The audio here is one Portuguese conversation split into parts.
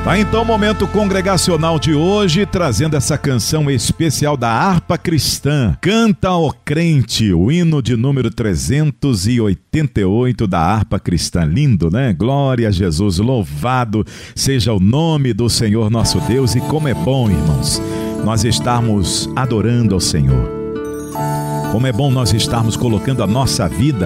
Tá, então, o momento congregacional de hoje, trazendo essa canção especial da Harpa Cristã. Canta, ó crente, o hino de número 388 da Harpa Cristã. Lindo, né? Glória a Jesus, louvado seja o nome do Senhor nosso Deus. E como é bom, irmãos, nós estarmos adorando ao Senhor. Como é bom nós estarmos colocando a nossa vida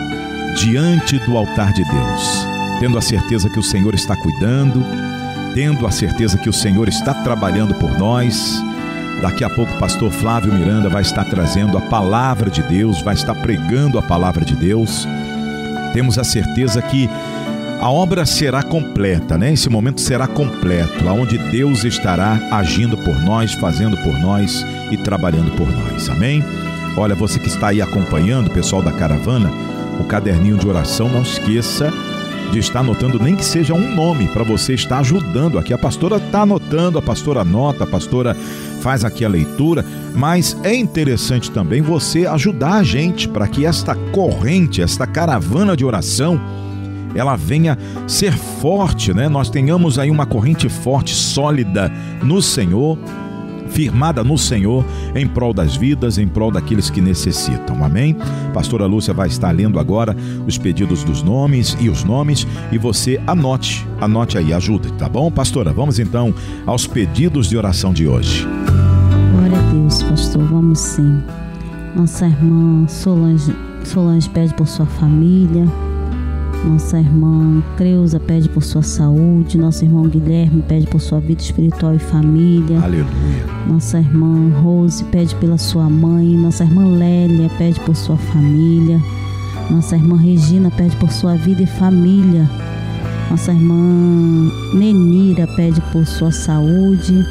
diante do altar de Deus, tendo a certeza que o Senhor está cuidando, tendo a certeza que o Senhor está trabalhando por nós. Daqui a pouco o pastor Flávio Miranda vai estar trazendo a palavra de Deus, vai estar pregando a palavra de Deus. Temos a certeza que a obra será completa, né? Esse momento será completo, onde Deus estará agindo por nós, fazendo por nós e trabalhando por nós. Amém? Olha, você que está aí acompanhando, pessoal da caravana, o caderninho de oração, não esqueça de estar anotando, nem que seja um nome, para você estar ajudando aqui. A pastora está anotando, a pastora anota, a pastora faz aqui a leitura, mas é interessante também você ajudar a gente para que esta corrente, esta caravana de oração, ela venha ser forte, né? Nós tenhamos aí uma corrente forte, sólida no Senhor, firmada no Senhor, em prol das vidas, em prol daqueles que necessitam. Amém? Pastora Lúcia vai estar lendo agora os pedidos dos nomes e os nomes, e você anote aí, ajuda, tá bom? Pastora, vamos então aos pedidos de oração de hoje. Glória a Deus, pastor, vamos sim. Nossa irmã Solange pede por sua família. Nossa irmã Creuza pede por sua saúde. Nosso irmão Guilherme pede por sua vida espiritual e família. Aleluia. Nossa irmã Rose pede pela sua mãe. Nossa irmã Lélia pede por sua família. Nossa irmã Regina pede por sua vida e família. Nossa irmã Nenira pede por sua saúde.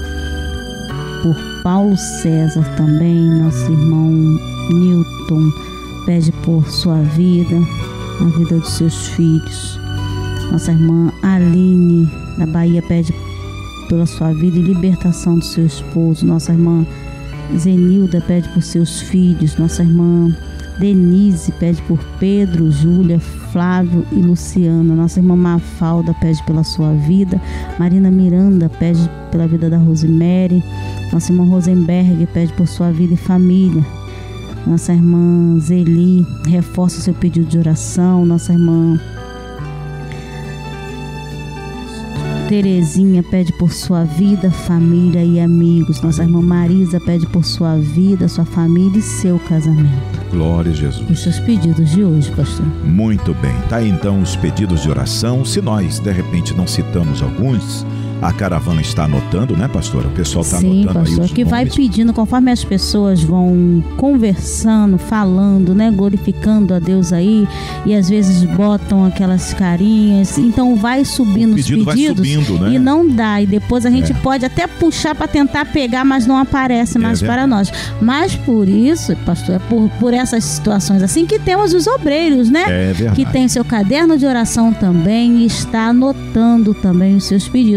Por Paulo César também. Nosso irmão Newton pede por sua vida, a vida dos seus filhos. Nossa irmã Aline, da Bahia, pede pela sua vida e libertação do seu esposo. Nossa irmã Zenilda pede por seus filhos. Nossa irmã Denise pede por Pedro, Júlia, Flávio e Luciana. Nossa irmã Mafalda pede pela sua vida. Marina Miranda pede pela vida da Rosemary. Nossa irmã Rosenberg pede por sua vida e família. Nossa irmã Zeli reforça o seu pedido de oração. Nossa irmã Terezinha pede por sua vida, família e amigos. Nossa irmã Marisa pede por sua vida, sua família e seu casamento. Glória a Jesus. E seus pedidos de hoje, pastor? Muito bem, tá aí então os pedidos de oração. Se nós de repente não citamos alguns, a caravana está anotando, né, pastora? O pessoal está anotando. Sim, pastor, aí os que vai nomes. pedindo conforme as pessoas vão conversando, falando, né, glorificando a Deus aí, e às vezes botam aquelas carinhas, então vai subindo os pedidos, vai subindo, né? E não dá, e depois a gente pode até puxar para tentar pegar, mas não aparece mais para nós. Mas por isso, pastor, é por essas situações assim que temos os obreiros, né? É verdade. Que tem seu caderno de oração também e está anotando também os seus pedidos.